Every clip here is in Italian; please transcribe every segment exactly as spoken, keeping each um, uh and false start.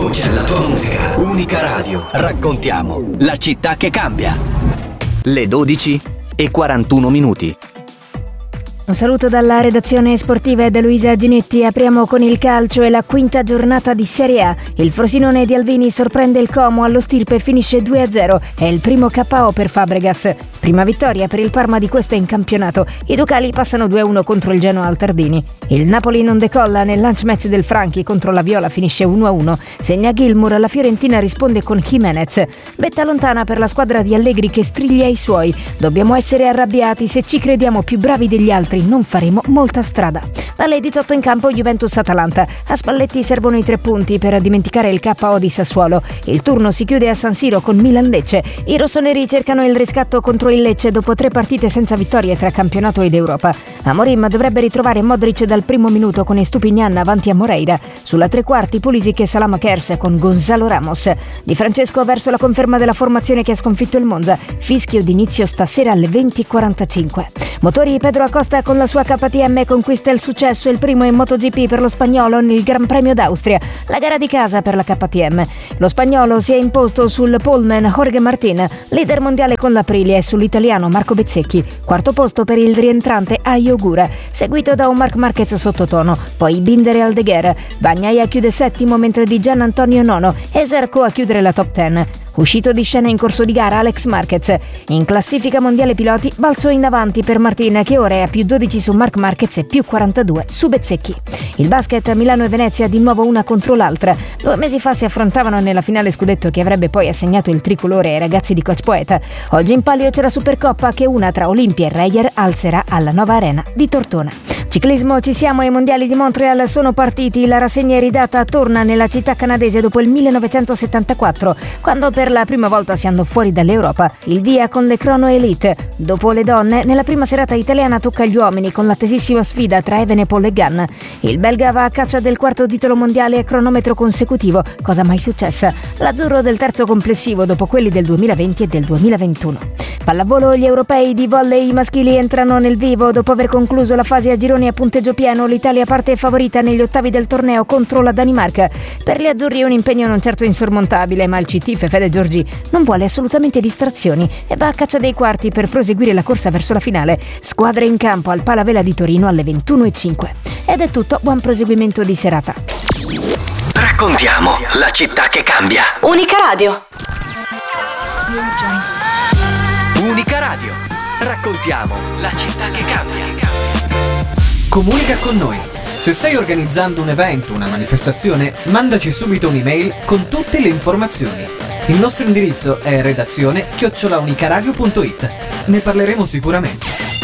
voce alla tua musica. Unica Radio. Raccontiamo la città che cambia. Le dodici e quarantuno minuti. Un saluto dalla redazione sportiva da Luisa Ginetti. Apriamo con il calcio e la quinta giornata di Serie A. Il Frosinone di Alvini sorprende il Como allo Stirpe e finisce due a zero. È il primo K O per Fabregas. Prima vittoria per il Parma di questa in campionato. I Ducali passano due a uno contro il Genoa al Tardini. Il Napoli non decolla nel lunch match del Franchi contro la Viola, finisce uno a uno. Segna Gilmour, la Fiorentina risponde con Jimenez. Vetta lontana per la squadra di Allegri che striglia i suoi. Dobbiamo essere arrabbiati, se ci crediamo più bravi degli altri non faremo molta strada. Dalle diciotto in campo Juventus-Atalanta. A Spalletti servono i tre punti per dimenticare il K O di Sassuolo. Il turno si chiude a San Siro con Milan-Lecce. I rossoneri cercano il riscatto contro il Lecce dopo tre partite senza vittorie tra campionato ed Europa. Amorim dovrebbe ritrovare Modric dal primo minuto con Estupinian avanti a Moreira. Sulla tre quarti Pulisic e Salamakers con Gonzalo Ramos. Di Francesco verso la conferma della formazione che ha sconfitto il Monza. Fischio d'inizio stasera alle venti e quarantacinque. Motori Pedro Acosta con la sua K T M conquista il successo, il primo in MotoGP per lo spagnolo nel Gran Premio d'Austria, la gara di casa per la K T M. Lo spagnolo si è imposto sul Pullman Jorge Martin, leader mondiale con l'Aprilia, e sull'italiano Marco Bezzecchi, quarto posto per il rientrante Ayo Ogura, seguito da un Marc Marquez sottotono, poi Binder e Aldeguer. Bagnaia chiude settimo mentre Di Gian Antonio nono e Zarco a chiudere la top dieci. Uscito di scena in corso di gara Alex Marquez. In classifica mondiale piloti balzo in avanti per Martin che ora è a più dodici su Marc Marquez e più quarantadue su Bezzecchi. Il basket Milano e Venezia di nuovo una contro l'altra. Due mesi fa si affrontavano nella finale scudetto che avrebbe poi assegnato il tricolore ai ragazzi di Coach Poeta. Oggi in palio c'è la Supercoppa che una tra Olimpia e Reyer alzerà alla nuova arena di Tortona. Ciclismo, ci siamo ai mondiali di Montreal, sono partiti, la rassegna è ridata, torna nella città canadese dopo il millenovecentosettantaquattro, quando per la prima volta si andò fuori dall'Europa. Il via con le crono elite. Dopo le donne, nella prima serata italiana tocca agli uomini con l'attesissima sfida tra Evenepoel e Gunn. Il belga va a caccia del quarto titolo mondiale a cronometro consecutivo, cosa mai successa. L'azzurro del terzo complessivo dopo quelli del duemilaventi e del duemilaventuno. Pallavolo, gli europei di volley maschili entrano nel vivo dopo aver concluso la fase a gironi a punteggio pieno. L'Italia parte favorita negli ottavi del torneo contro la Danimarca. Per gli azzurri è un impegno non certo insormontabile, ma il C T Fede Giorgi non vuole assolutamente distrazioni e va a caccia dei quarti per proseguire la corsa verso la finale. Squadre in campo al Palavela di Torino alle ventuno e cinque. Ed è tutto, buon proseguimento di serata. Raccontiamo la città che cambia. Unica Radio. Unica Radio. Raccontiamo la città che cambia. Comunica con noi. Se stai organizzando un evento, una manifestazione, mandaci subito un'email con tutte le informazioni. Il nostro indirizzo è redazione chiocciola unicaradio punto it. Ne parleremo sicuramente.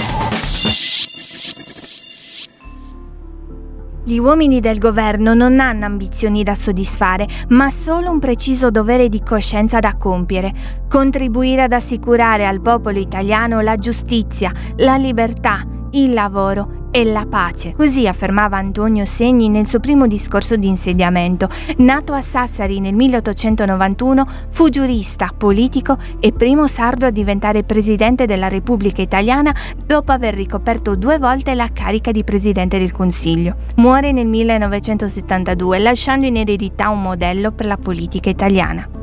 Gli uomini del governo non hanno ambizioni da soddisfare, ma solo un preciso dovere di coscienza da compiere: contribuire ad assicurare al popolo italiano la giustizia, la libertà, il lavoro e la pace. Così affermava Antonio Segni nel suo primo discorso di insediamento. Nato a Sassari nel milleottocentonovantuno, fu giurista, politico e primo sardo a diventare presidente della Repubblica Italiana dopo aver ricoperto due volte la carica di presidente del Consiglio. Muore nel millenovecentosettantadue, lasciando in eredità un modello per la politica italiana.